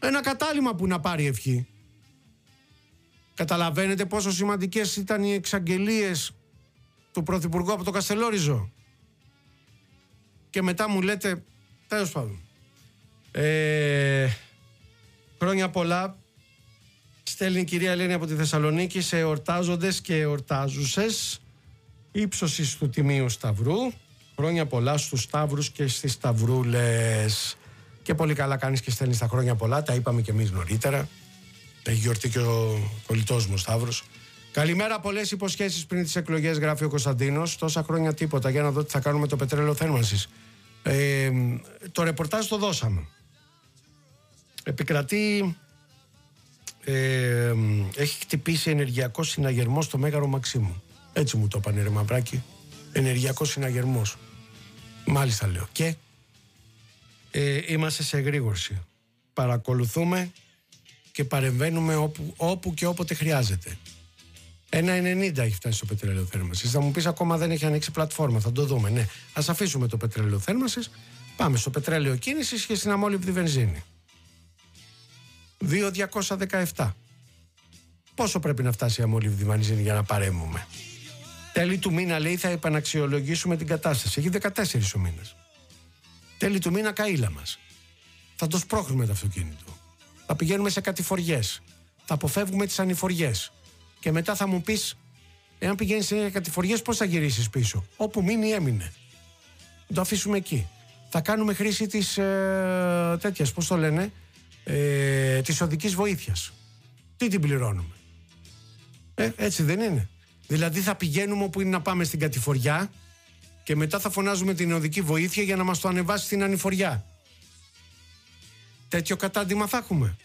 Ένα κατάλημα που να πάρει ευχή. Καταλαβαίνετε πόσο σημαντικές ήταν οι εξαγγελίες του Πρωθυπουργού από το Καστελόριζο. Και μετά μου λέτε, τέλος πάντων, χρόνια πολλά στέλνει η κυρία Ελένη από τη Θεσσαλονίκη σε εορτάζοντες και εορτάζουσες ύψωσης του Τιμίου Σταυρού. Χρόνια πολλά στους Σταύρους και στις Σταυρούλες. Και πολύ καλά κάνεις και στέλνεις τα χρόνια πολλά. Τα είπαμε και εμείς νωρίτερα. Έχει γιορτή και ο κολλητός μου Σταύρος. Καλημέρα, πολλές υποσχέσεις πριν τις εκλογές, γράφει ο Κωνσταντίνος. Τόσα χρόνια τίποτα. Για να δω τι θα κάνουμε το πετρέλαιο θέρμανσης. Το ρεπορτάζ το δώσαμε. Επικρατεί, έχει χτυπήσει ενεργειακός συναγερμός στο Μέγαρο Μαξίμου. Έτσι μου το είπανε, ρε Μαυράκη. Ενεργειακός συναγερμός. Μάλιστα λέω. Και είμαστε σε εγρήγορση. Παρακολουθούμε και παρεμβαίνουμε όπου και όποτε χρειάζεται. 1,90 έχει φτάσει στο πετρέλαιο θέρμανσης. Θα μου πεις ακόμα δεν έχει ανοίξει πλατφόρμα. Θα το δούμε. Ναι, ας αφήσουμε το πετρέλαιο θέρμανσης. Πάμε στο πετρέλαιο κίνησης και στην αμόλυβδη βενζίνη. 2,217. Πόσο πρέπει να φτάσει η αμόλυβδη βενζίνη για να παρέμβουμε? Τέλη του μήνα, λέει, θα επαναξιολογήσουμε την κατάσταση. Έχει 14 ο μήνας. Τέλη του μήνα καΐλα μας. Θα το σπρώχνουμε το αυτοκίνητο. Θα πηγαίνουμε σε κατηφοριές. Θα αποφεύγουμε τις ανηφοριές. Και μετά θα μου πεις, εάν πηγαίνεις σε κατηφοριές, πώς θα γυρίσεις πίσω? Όπου μείνει έμεινε. Το αφήσουμε εκεί. Θα κάνουμε χρήση της τέτοιας, πώς το λένε, της οδικής βοήθειας. Τι την πληρώνουμε? Έτσι δεν είναι? Δηλαδή θα πηγαίνουμε όπου είναι να πάμε στην κατηφοριά και μετά θα φωνάζουμε την οδική βοήθεια για να μας το ανεβάσει στην ανηφοριά. Τέτοιο κατάντημα θα έχουμε?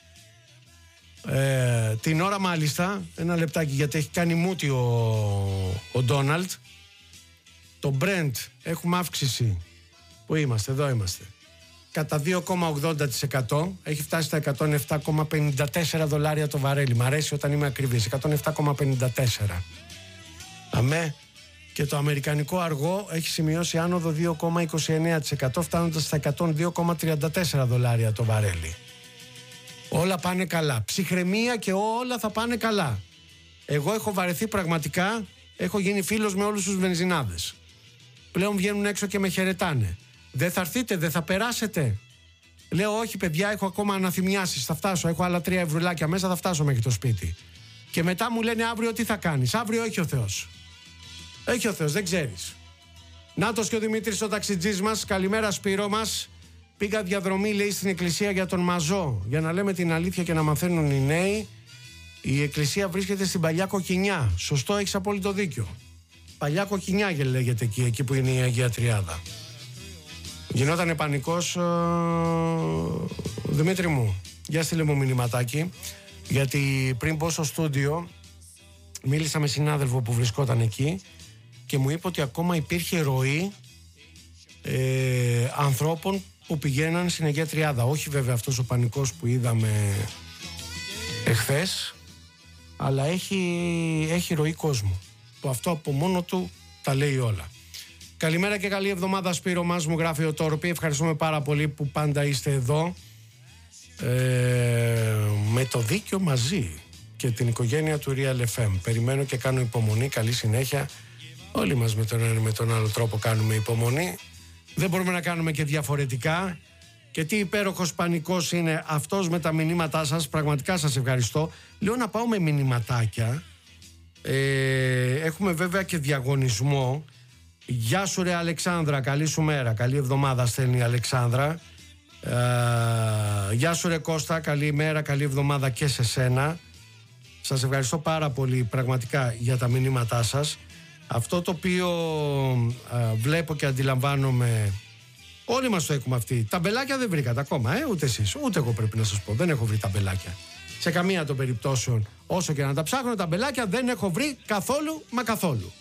Την ώρα μάλιστα, ένα λεπτάκι γιατί έχει κάνει μούτι ο Ντόναλτ, το Brent έχουμε αύξηση. Πού είμαστε? Εδώ είμαστε. Κατά 2,80%, έχει φτάσει στα 107,54 δολάρια το βαρέλι. Μ' αρέσει όταν είμαι ακριβής. 107,54. Αμέ. Και το αμερικανικό αργό έχει σημειώσει άνοδο 2,29%, φτάνοντας στα 102,34 δολάρια το βαρέλι. Όλα πάνε καλά. Ψυχραιμία και όλα θα πάνε καλά. Εγώ έχω βαρεθεί πραγματικά. Έχω γίνει φίλος με όλους τους βενζινάδες. Πλέον βγαίνουν έξω και με χαιρετάνε. Δεν θα έρθετε, δεν θα περάσετε? Λέω όχι παιδιά, έχω ακόμα αναθυμιάσεις. Θα φτάσω, έχω άλλα 3 ευρουλάκια μέσα, θα φτάσω μέχρι το σπίτι. Και μετά μου λένε αύριο τι θα κάνεις? Αύριο έχει ο Θεός. Έχει ο Θεός, δεν ξέρεις. Νάτος και ο Δημήτρης ο ταξιτζής μας. Καλημέρα Σπύρο μας. Πήγα διαδρομή, λέει, στην εκκλησία για τον Μαζό. Για να λέμε την αλήθεια και να μαθαίνουν οι νέοι, η εκκλησία βρίσκεται στην Παλιά Κοκκινιά. Σωστό, έχεις απόλυτο δίκιο. Παλιά Κοκκινιά λέγεται εκεί που είναι η Αγία Τριάδα. Γινότανε πανικός, Δημήτρη μου. Για στείλε μου μηνυματάκι. Γιατί πριν πω στο στούντιο, μίλησα με συνάδελφο που βρισκόταν εκεί και μου είπε ότι ακόμα υπήρχε ροή ανθρώπων που πηγαίναν στην Αγία Τριάδα. Όχι βέβαια αυτός ο πανικός που είδαμε εχθές, αλλά έχει ροή κόσμου. Που αυτό από μόνο του τα λέει όλα. Καλημέρα και καλή εβδομάδα Σπύρο μας, μου γράφει ο Τόρπη. Ευχαριστούμε πάρα πολύ που πάντα είστε εδώ με το δίκιο μαζί και την οικογένεια του Real FM. Περιμένω και κάνω υπομονή. Καλή συνέχεια. Όλοι μας με τον ένα ή με τον άλλο τρόπο κάνουμε υπομονή. Δεν μπορούμε να κάνουμε και διαφορετικά. Και τι υπέροχος πανικός είναι αυτός με τα μηνύματά σας. Πραγματικά σας ευχαριστώ. Λέω να πάω με μηνυματάκια. Έχουμε βέβαια και διαγωνισμό. Γεια σου ρε Αλεξάνδρα, καλή σου μέρα. Καλή εβδομάδα στέλνει η Αλεξάνδρα. Γεια σου ρε Κώστα, καλή μέρα, καλή εβδομάδα και σε σένα. Σας ευχαριστώ πάρα πολύ πραγματικά για τα μηνύματά σας. Αυτό το οποίο βλέπω και αντιλαμβάνομαι, όλοι μας το έχουμε αυτή. Ταμπελάκια δεν βρήκατε ακόμα, ούτε εσείς, ούτε εγώ πρέπει να σας πω. Δεν έχω βρει ταμπελάκια. Σε καμία των περιπτώσεων, όσο και να τα ψάχνω, ταμπελάκια δεν έχω βρει καθόλου μα καθόλου.